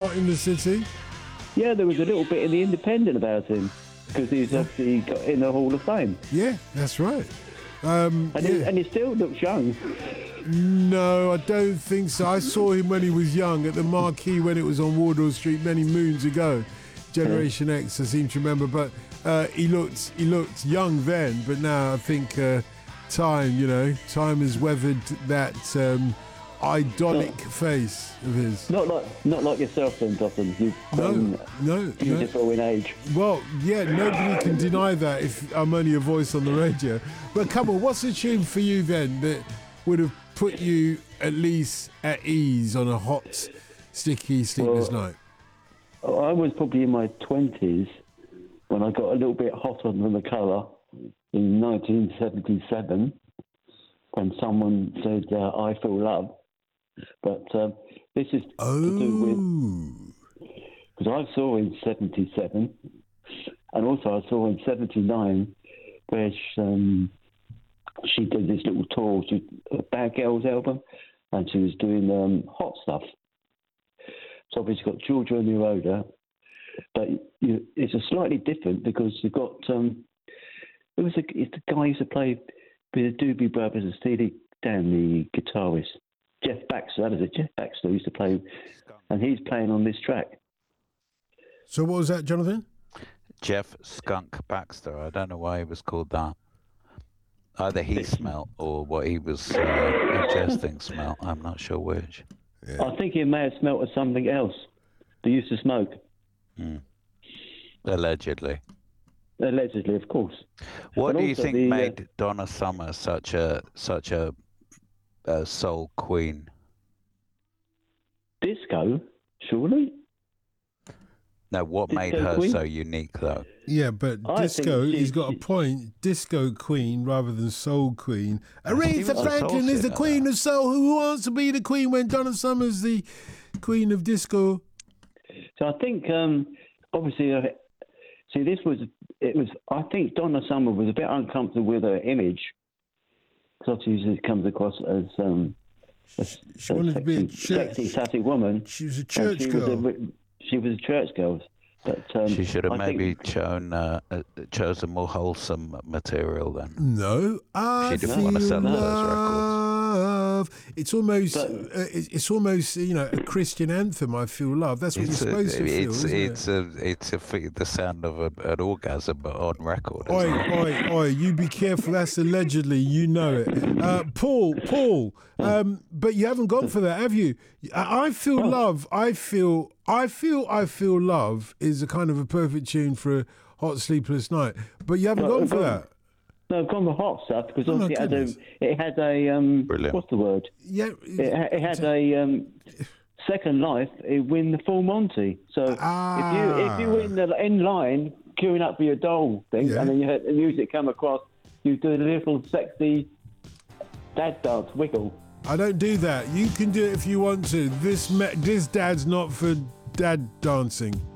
not in the City? Yeah, there was a little bit in the Independent about him because he's obviously got in the Hall of Fame. Yeah, that's right. And he still looks young. No, I don't think so. I saw him when he was young at the Marquee when it was on Wardour Street many moons ago. Generation X, I seem to remember, but he looked young then. But now I think time has weathered that idolic face of his. Not like yourself, then, Dotton. You've No, beautiful in age. Well, yeah, nobody can deny that if I'm only a voice on the radio. But come on, what's a tune for you then that would have put you at least at ease on a hot, sticky, sleepless night? I was probably in my 20s when I got a little bit hot on the colour in 1977 when someone said, I feel love. But this is to do with... Because I saw in 77 and also I saw in 79 where she did this little tour, a Bad Girls album, and she was doing hot stuff. So obviously you've got Georgia Moroder, but it's a slightly different because you've got it's the guy who used to play with the Doobie Brothers and Steely Dan, the guitarist, Jeff Baxter. That is it, Jeff Baxter used to play, and he's playing on this track. So what was that, Jonathan? Jeff Skunk Baxter. I don't know why he was called that. Either he smelt or what he was ingesting smelt. I'm not sure which. Yeah. I think he may have smelt of something else. They used to smoke. Allegedly. Allegedly, of course. What do you think made Donna Summer such a soul queen? Disco, surely. No, what made her so unique, though? Yeah, but disco, he's got a point. Disco queen rather than soul queen. Aretha Franklin is the queen of soul. Who wants to be the queen when Donna Summer's the queen of disco? So I think, obviously, I think Donna Summer was a bit uncomfortable with her image. Because obviously she comes across as she wanted to be a sexy, sassy woman. She was a church girl. She was a church girl. But, she should have chosen a more wholesome material then. No, she didn't want to sell those records. It's almost a Christian anthem. I feel love. That's what you're supposed to feel. It's the sound of an orgasm, but on record. Oi! You be careful. That's allegedly. You know it. Paul. But you haven't gone for that, have you? I feel love. I feel love is a kind of a perfect tune for a hot, sleepless night. But you haven't gone for that. No, I've gone for hot stuff because obviously it had a what's the word? Yeah, it had a second life. It win the full Monty. So if you were in line queuing up for your doll thing, and then you heard the music come across, you do a little sexy dad dance wiggle. I don't do that. You can do it if you want to. This dad's not for dad dancing.